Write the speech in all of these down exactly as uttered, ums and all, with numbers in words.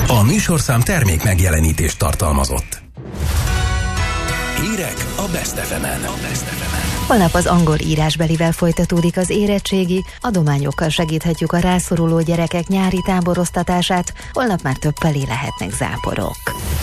A műsorszám termék megjelenítést tartalmazott. Hírek a Best ef emen. Holnap az angol írásbelivel folytatódik az érettségi, adományokkal segíthetjük a rászoruló gyerekek nyári táboroztatását, holnap már több felé lehetnek záporok.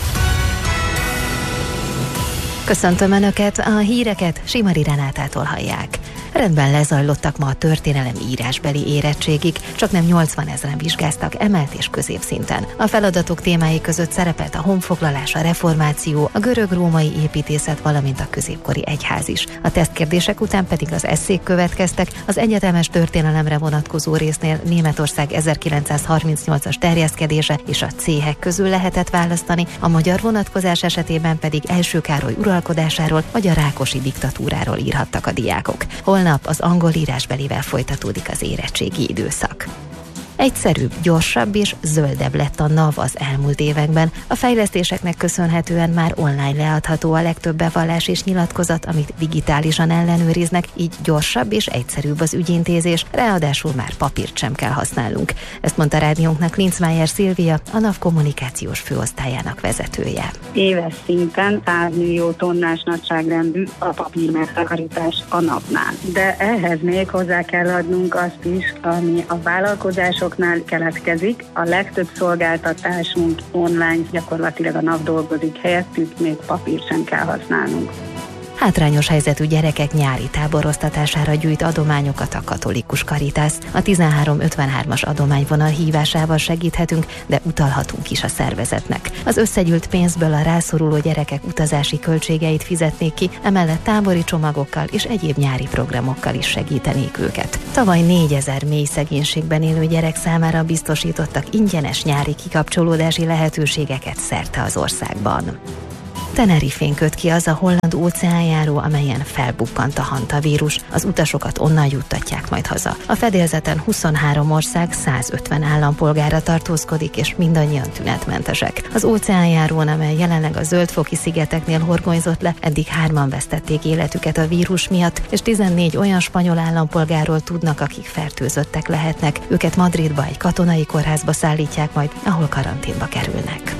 Köszöntöm Önöket, a híreket Simari Renátától hallják. Rendben lezajlottak ma a történelem írásbeli érettségig, csak nem nyolcvan ezren vizsgáztak emelt és középszinten. A feladatok témái között szerepelt a honfoglalás, a reformáció, a görög-római építészet, valamint a középkori egyház is. A tesztkérdések után pedig az esszék következtek, az egyetemes történelemre vonatkozó résznél Németország ezerkilencszázharmincnyolcas terjeszkedése és a céhek közül lehetett választani, a magyar vonatkozás esetében pedig Első Károly uralkodásáról vagy a Rákosi diktatúráról írhattak a diákok. Holnap az angol írásbelivel folytatódik az érettségi időszak. Egyszerűbb, gyorsabb és zöldebb lett a NAV az elmúlt években. A fejlesztéseknek köszönhetően már online leadható a legtöbb bevallás és nyilatkozat, amit digitálisan ellenőriznek, így gyorsabb és egyszerűbb az ügyintézés, ráadásul már papírt sem kell használnunk. Ezt mondta rádiónknak Linzmeier Szilvia, a NAV kommunikációs főosztályának vezetője. Éves szinten száz millió tonnás nagyságrendű a papír megtakarítás a NAV-nál. De ehhez még hozzá kell adnunk azt is, ami a vállalkozások keletkezik. A legtöbb szolgáltatásunk online, gyakorlatilag a NAV dolgozik helyettük, még papírt sem kell használnunk. Hátrányos helyzetű gyerekek nyári táboroztatására gyűjt adományokat a Katolikus Caritas. A tizenhárom ötvenhármas adományvonal hívásával segíthetünk, de utalhatunk is a szervezetnek. Az összegyűlt pénzből a rászoruló gyerekek utazási költségeit fizetnék ki, emellett tábori csomagokkal és egyéb nyári programokkal is segítenék őket. Tavaly négyezer mély szegénységben élő gyerek számára biztosítottak ingyenes nyári kikapcsolódási lehetőségeket szerte az országban. Tenerifén köt ki az a holland óceánjáró, amelyen felbukkant a hantavírus. Az utasokat onnan juttatják majd haza. A fedélzeten huszonhárom ország százötven állampolgára tartózkodik, és mindannyian tünetmentesek. Az óceánjárón, amely jelenleg a Zöld-foki szigeteknél horgonyzott le, eddig hárman vesztették életüket a vírus miatt, és tizennégy olyan spanyol állampolgárról tudnak, akik fertőzöttek lehetnek. Őket Madridba egy katonai kórházba szállítják majd, ahol karanténba kerülnek.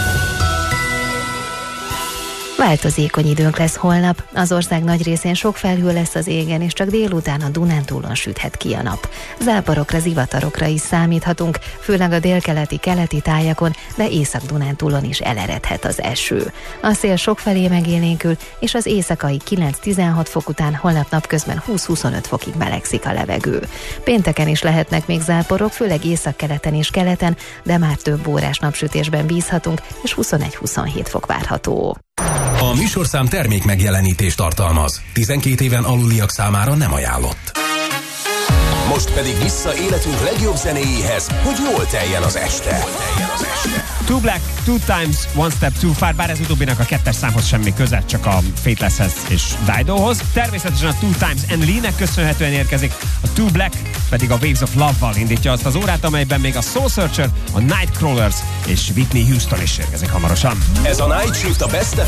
Változékony időnk lesz holnap, az ország nagy részén sok felhő lesz az égen, és csak délután a Dunántúlon süthet ki a nap. Záporokra, zivatarokra is számíthatunk, főleg a délkeleti, keleti tájakon, de Észak-Dunántúlon is eleredhet az eső. A szél sokfelé megélénkül, és az éjszakai kilenc-tizenhat fok után holnap napközben húsz-huszonöt fokig melegszik a levegő. Pénteken is lehetnek még záporok, főleg északkeleten és keleten, de már több órás napsütésben bízhatunk, és huszonegy-huszonhét fok várható. A műsorszám termék megjelenítést tartalmaz. tizenkét éven aluliak számára nem ajánlott. Most pedig vissza életünk legjobb zenéjéhez, hogy jól teljen az este. Two Black, Two Times, One Step Too Far, bár ez utóbbinak a kettes számhoz semmi köze, csak a Fatelesshez és Didohoz. Természetesen a Two Times and Lee-nek köszönhetően érkezik, a Two Black pedig a Waves of Love-val indítja azt az órát, amelyben még a Soul Searcher, a Nightcrawlers és Whitney Houston is érkezik hamarosan. Ez a Night Shift a Best